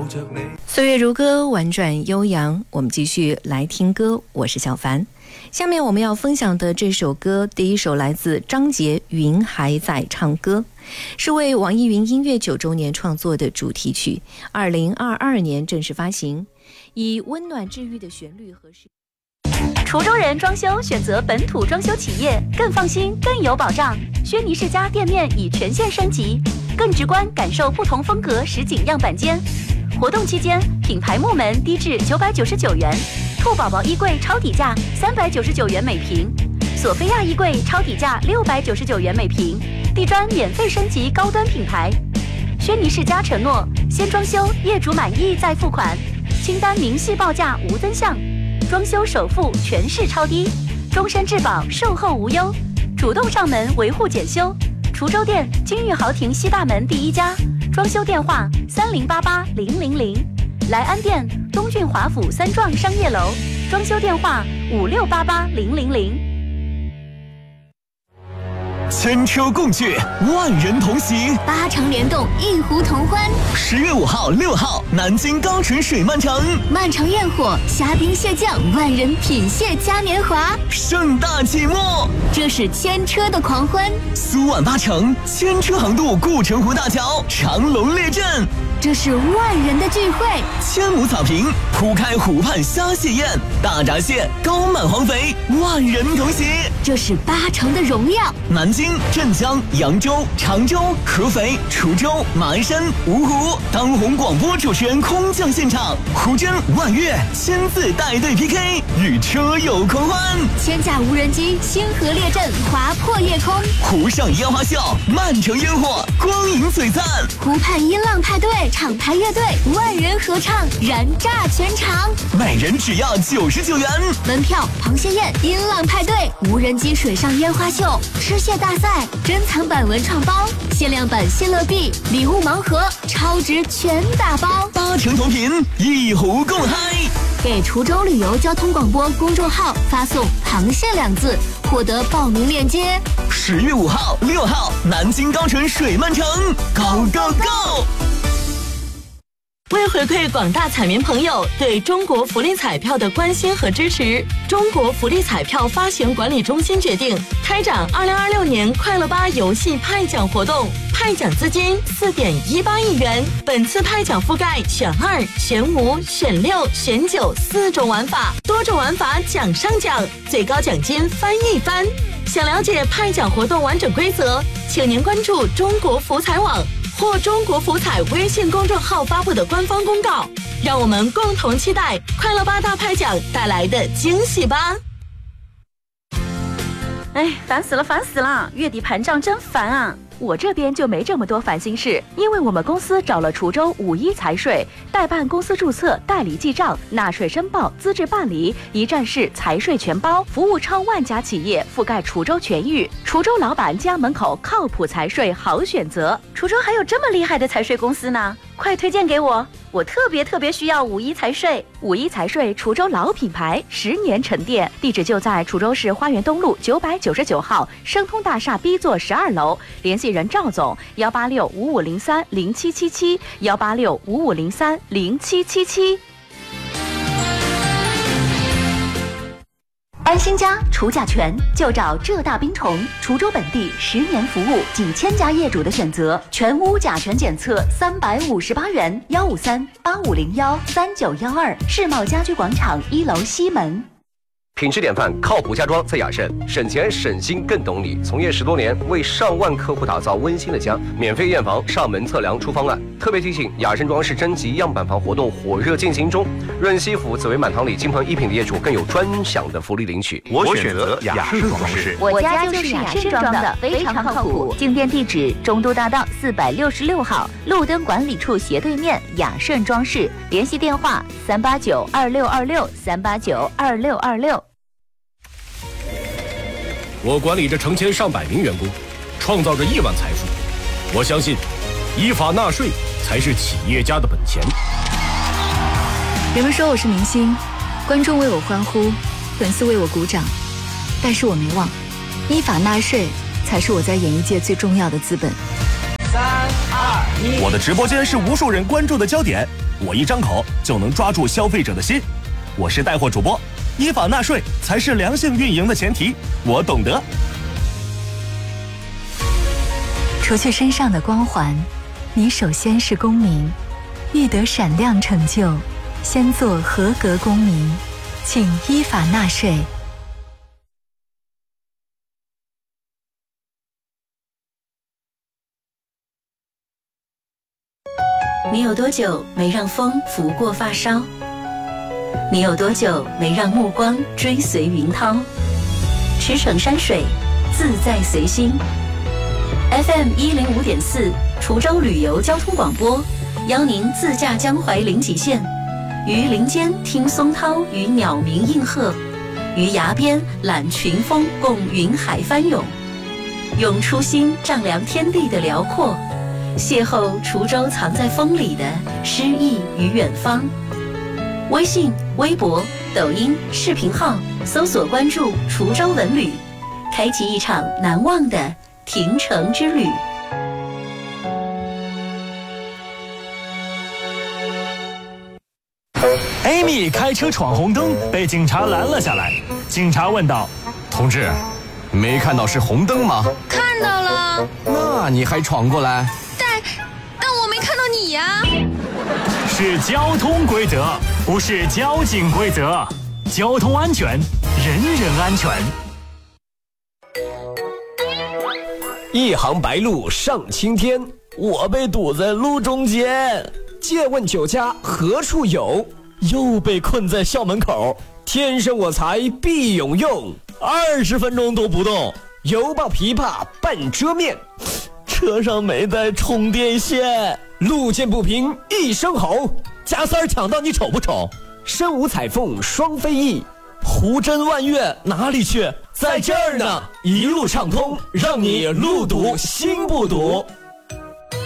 岁月如歌，婉转悠扬。我们继续来听歌，我是小凡。下面我们要分享的这首歌，第一首来自张杰《云还在唱歌》，是为网易云音乐9周年创作的主题曲，2022年正式发行，以温暖治愈的旋律和滁州人装修选择本土装修企业，更放心更有保障。轩尼诗家店面已全线升级，更直观感受不同风格实景样板间。活动期间，品牌木门低至999元，兔宝宝衣柜超底价399元每平，索菲亚衣柜超底价699元每平，地砖免费升级高端品牌。轩尼诗家承诺先装修，业主满意再付款，清单明细报价无增项，装修首付全市超低，终身质保，售后无忧，主动上门维护检修。滁州店金玉豪庭西大门第一家，装修电话30880000，莱安店东郡华府三幢商业楼，装修电话56880000。 千车共聚，万人同行 ，8城联动，一湖同欢。 10月5号、6号，南京高淳水漫城， 漫城焰火，虾兵蟹将，万人品蟹嘉年华， 盛大启幕。 这是千车的狂欢。 苏皖8城，千车横渡护城湖大桥，长龙列阵。 这是万人的聚会， 千亩草坪铺开湖畔虾蟹宴，大闸蟹高满黄肥，万人同行。 这是8城的荣耀， 南京、镇江、扬州、常州、合肥、滁州、马鞍山、芜湖，当红广播主持人空降现场，胡真、万岳亲自带队 PK， 与车友狂欢。 千架无人机星河列阵，划破夜空。 湖上烟花秀，漫城烟火，光影璀璨。 湖畔音浪派对，厂牌乐队，万人合唱，燃炸全场。 每人只要99元。 门票、螃蟹宴、音浪派对、无人机水上烟花秀、吃蟹大赛、珍藏版文创包、限量版谢乐币、礼物盲盒，超值全打包。 8城同频，一湖共嗨。 给滁州旅游交通广播公众号发送“螃蟹”2字，获得报名链接。 10月5号、6号，南京高淳水漫城 ，Go Go Go！ 为回馈广大彩民朋友对中国福利彩票的关心和支持，中国福利彩票发行管理中心决定开展2026年快乐8游戏派奖活动，派奖资金4.18亿元。本次派奖覆盖选2、选5、选6、选94种玩法，多种玩法奖上奖，最高奖金翻一番。想了解派奖活动完整规则，请您关注中国福彩网或中国福彩微信公众号发布的官方公告，让我们共同期待快乐8大派奖带来的惊喜吧。 哎，烦死了，月底盘账真烦啊。我这边就没这么多烦心事，因为我们公司找了滁州51财税，代办公司注册、代理记账、纳税申报、资质办理，一站式财税全包，服务超万家企业，覆盖滁州全域。滁州老板家门口靠谱财税好选择。滁州还有这么厉害的财税公司呢，快推荐给我！我特别需要51财税。51财税滁州老品牌，10年沉淀，地址就在滁州市花园东路999号生通大厦 B 座12楼，联系人赵总18655030777，18655030777。安心家除甲醛就找浙大冰虫，滁州本地10年服务，几千家业主的选择，全屋甲醛检测358元，15385013912，世贸家居广场1楼西门。 品质典范，靠谱家装在雅盛，省钱省心更懂你。从业10多年，为上万客户打造温馨的家，免费验房、上门测量出方案。特别提醒，雅盛装饰征集样板房活动火热进行中，润西府、紫薇满堂里金鹏一品的业主更有专享的福利领取。 我选择雅盛装饰， 我家就是雅盛装的，非常靠谱。进店地址：中都大道466号，路灯管理处斜对面，雅盛装饰。联系电话3892626，3892626。 我管理着成千上百名员工，创造着亿万财富。我相信，依法纳税才是企业家的本钱。 人们说我是明星，观众为我欢呼，粉丝为我鼓掌，但是我没忘，依法纳税才是我在演艺界最重要的资本。 3、2、1，我的直播间是无数人关注的焦点， 我一张口就能抓住消费者的心。我是带货主播，依法纳税才是良性运营的前提，我懂得。 除去身上的光环，你首先是公民。欲得闪亮成就，先做合格公民，请依法纳税。 你有多久没让风拂过发梢？你有多久没让目光追随云涛？驰骋山水，自在随心。FM 105.4，滁州旅游交通广播，邀您自驾江淮临济县，于林间听松涛与鸟鸣应和，于崖边览群峰共云海翻涌，用初心丈量天地的辽阔，邂逅滁州藏在风里的诗意与远方。微信、微博、抖音、视频号搜索关注滁州文旅，开启一场难忘的亭城之旅。 Amy 开车闯红灯，被警察拦了下来。警察问道：“ 同志，没看到是红灯吗？” 看到了。 那你还闯过来？ 但我没看到你呀。 是交通规则，不是交警规则。交通安全，人人安全。 一行白鹭上青天，我被堵在路中间。借问酒家何处有？又被困在校门口。天生我材必有用，20分钟都不动，犹抱琵琶半遮面。车上没带充电线，路见不平一声吼，加塞抢到你丑不丑？身无彩凤双飞翼，胡真万月哪里去？在这儿呢，一路畅通，让你路堵心不堵。